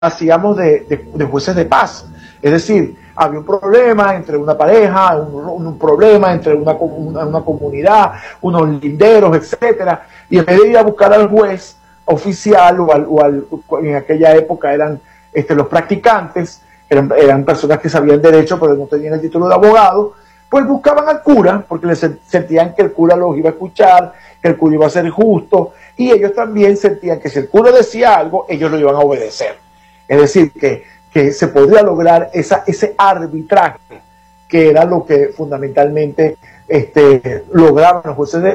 hacíamos de jueces de paz. Es decir, había un problema entre una pareja, un problema entre una comunidad, unos linderos, etcétera, y en vez de ir a buscar al juez oficial en aquella época eran los practicantes, eran personas que sabían derecho pero no tenían el título de abogado, pues buscaban al cura porque les sentían que el cura los iba a escuchar, que el cura iba a ser justo, y ellos también sentían que si el cura decía algo, ellos lo iban a obedecer. Es decir, que se podría lograr ese arbitraje, que era lo que fundamentalmente lograban los jueces,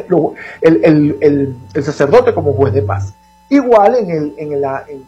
el sacerdote como juez de paz. Igual en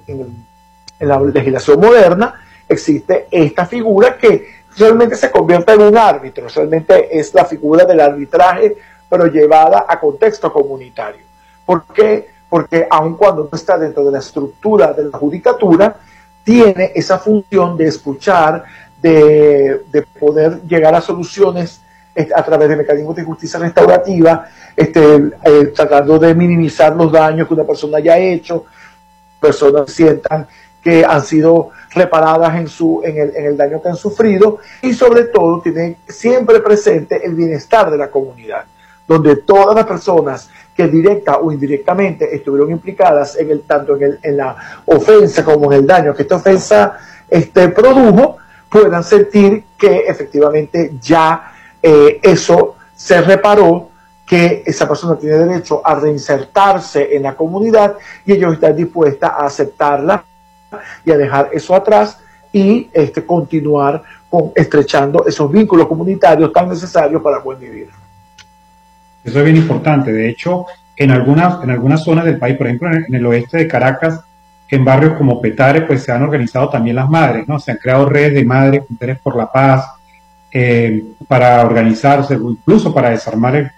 la legislación moderna existe esta figura que realmente se convierte en un árbitro, realmente es la figura del arbitraje, pero llevada a contexto comunitario. ¿Por qué? Porque aun cuando no está dentro de la estructura de la judicatura, tiene esa función de escuchar, de poder llegar a soluciones a través de mecanismos de justicia restaurativa, tratando de minimizar los daños que una persona haya hecho, personas sientan que han sido reparadas en el daño que han sufrido, y sobre todo tiene siempre presente el bienestar de la comunidad, donde todas las personas que directa o indirectamente estuvieron implicadas tanto en la ofensa como en el daño que esta ofensa produjo, puedan sentir que efectivamente ya eso se reparó, que esa persona tiene derecho a reinsertarse en la comunidad y ellos están dispuestas a aceptarla y a dejar eso atrás y continuar estrechando esos vínculos comunitarios tan necesarios para buen vivir. Eso es bien importante. De hecho, en algunas zonas del país, por ejemplo, en el oeste de Caracas, en barrios como Petare, pues se han organizado también las madres, ¿no? Se han creado redes de madres, mujeres por la paz, para organizarse, incluso para desarmar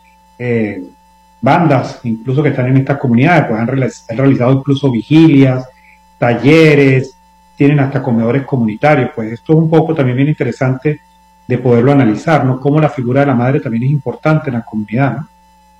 bandas, incluso que están en estas comunidades, pues han realizado incluso vigilias, talleres, tienen hasta comedores comunitarios. Pues esto es un poco también bien interesante de poderlo analizar, ¿no? Cómo la figura de la madre también es importante en la comunidad, ¿no?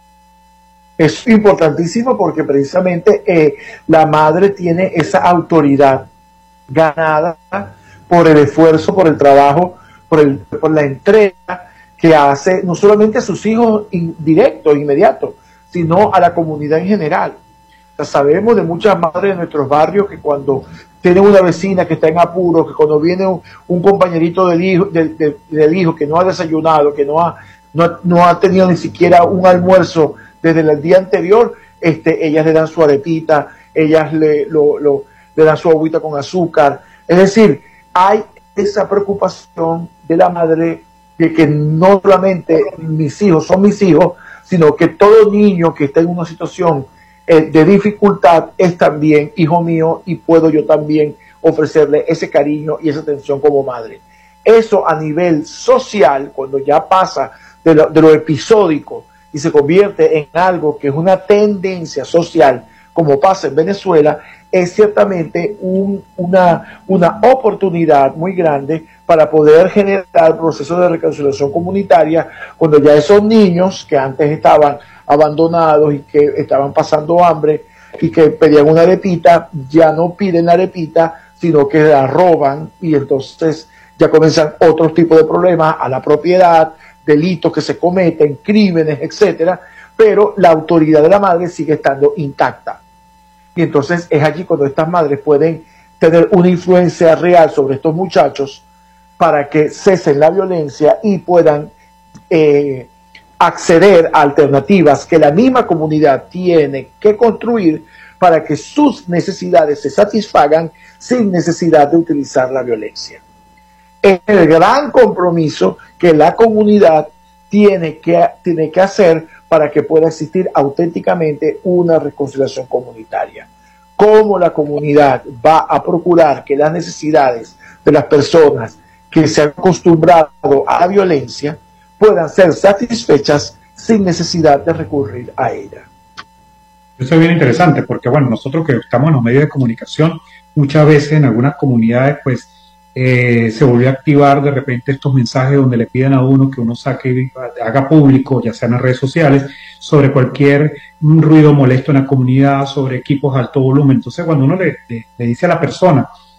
Es importantísimo porque precisamente la madre tiene esa autoridad ganada por el esfuerzo, por el trabajo, por la entrega que hace no solamente a sus hijos directos, inmediatos, sino a la comunidad en general. O sea, sabemos de muchas madres de nuestros barrios que cuando tienen una vecina que está en apuro, que cuando viene un compañerito del hijo que no ha desayunado, que no ha tenido ni siquiera un almuerzo desde el día anterior, ellas le dan su arepita, ellas le dan su agüita con azúcar. Es decir, hay esa preocupación de la madre de que no solamente mis hijos son mis hijos, sino que todo niño que está en una situación de dificultad es también hijo mío y puedo yo también ofrecerle ese cariño y esa atención como madre. Eso a nivel social, cuando ya pasa de lo episódico y se convierte en algo que es una tendencia social, como pasa en Venezuela, es ciertamente una oportunidad muy grande para poder generar procesos de reconciliación comunitaria cuando ya esos niños que antes estaban abandonados y que estaban pasando hambre y que pedían una arepita, ya no piden la arepita, sino que la roban, y entonces ya comienzan otros tipos de problemas a la propiedad, delitos que se cometen, crímenes, etcétera, pero la autoridad de la madre sigue estando intacta. Y entonces es allí cuando estas madres pueden tener una influencia real sobre estos muchachos para que cesen la violencia y puedan acceder a alternativas que la misma comunidad tiene que construir para que sus necesidades se satisfagan sin necesidad de utilizar la violencia. Es el gran compromiso que la comunidad tiene que hacer para que pueda existir auténticamente una reconciliación comunitaria. Cómo la comunidad va a procurar que las necesidades de las personas que se han acostumbrado a la violencia puedan ser satisfechas sin necesidad de recurrir a ella. Eso es bien interesante porque, bueno, nosotros que estamos en los medios de comunicación, muchas veces en algunas comunidades, pues, se volvió a activar de repente estos mensajes donde le piden a uno que uno saque, haga público, ya sea en las redes sociales, sobre cualquier ruido molesto en la comunidad, sobre equipos de alto volumen. Entonces, cuando uno le dice a la persona